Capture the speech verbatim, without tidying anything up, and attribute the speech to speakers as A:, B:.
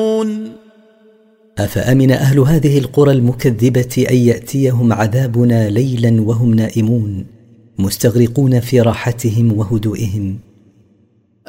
A: أفأمن أهل هذه القرى المكذبة أن يأتيهم عذابنا ليلا وهم نائمون مستغرقون في راحتهم وهدوئهم؟